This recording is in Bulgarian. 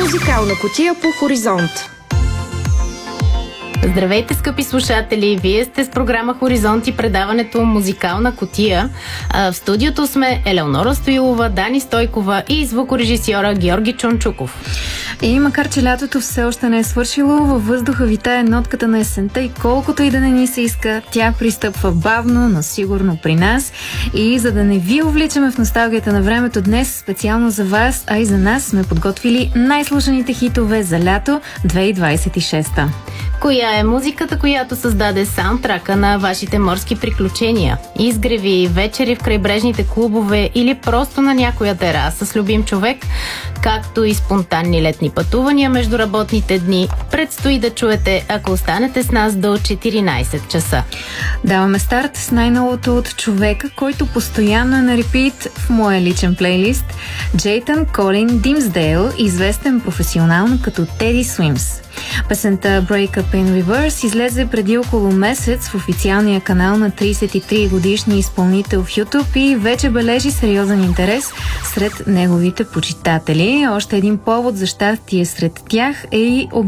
Музикална кутия по Хоризонт. Здравейте, скъпи слушатели! Вие сте с програма Хоризонт и предаването Музикална кутия. В студиото сме Елеонора Стоилова, Дани Стойкова и звукорежисьора Георги Чончуков. И макар че лятото все още не е свършило, във въздуха витае нотката на есента и колкото и да не ни се иска, тя пристъпва бавно, но сигурно при нас. И за да не ви увличаме в носталгията на времето днес, специално за вас, а и за нас сме подготвили най-слушаните хитове за лято 2026. Коя е музиката, която създаде саундтрака на вашите морски приключения? Изгреви, вечери в крайбрежните клубове или просто на някоя тераса с любим човек? Както и спонтанни летни пътувания между работните дни, предстои да чуете, ако останете с нас до 14 часа. Даваме старт с най-новото от човека, който постоянно е на репит в моя личен плейлист. Джейтън Колин Димсдейл, известен професионално като Теди Свимс. Песента Break Up in Reverse излезе преди около месец в официалния канал на 33-годишния изпълнител в YouTube и вече бележи сериозен интерес сред неговите почитатели. Още един повод за щастие сред тях е и